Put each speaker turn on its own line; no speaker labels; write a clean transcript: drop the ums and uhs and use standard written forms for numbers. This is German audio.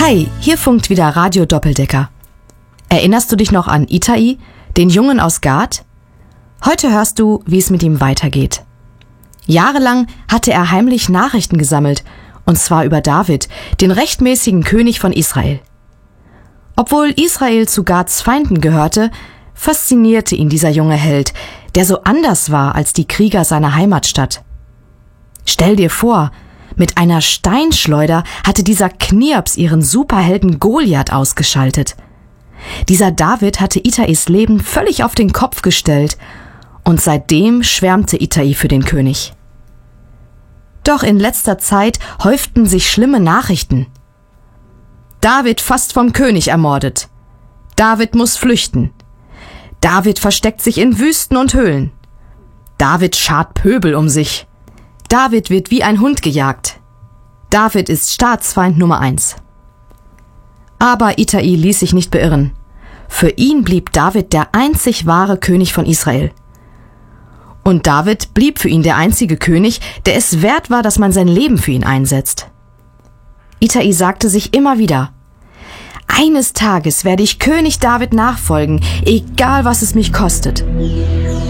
Hi, hier funkt wieder Radio Doppeldecker. Erinnerst du dich noch an Itai, den Jungen aus Gat? Heute hörst du, wie es mit ihm weitergeht. Jahrelang hatte er heimlich Nachrichten gesammelt, und zwar über David, den rechtmäßigen König von Israel. Obwohl Israel zu Gats Feinden gehörte, faszinierte ihn dieser junge Held, der so anders war als die Krieger seiner Heimatstadt. Stell dir vor, mit einer Steinschleuder hatte dieser Knirps ihren Superhelden Goliath ausgeschaltet. Dieser David hatte Itais Leben völlig auf den Kopf gestellt und seitdem schwärmte Itai für den König. Doch in letzter Zeit häuften sich schlimme Nachrichten. David fast vom König ermordet. David muss flüchten. David versteckt sich in Wüsten und Höhlen. David schart Pöbel um sich. David wird wie ein Hund gejagt. David ist Staatsfeind Nummer 1. Aber Itai ließ sich nicht beirren. Für ihn blieb David der einzig wahre König von Israel. Und David blieb für ihn der einzige König, der es wert war, dass man sein Leben für ihn einsetzt. Itai sagte sich immer wieder: Eines Tages werde ich König David nachfolgen, egal was es mich kostet.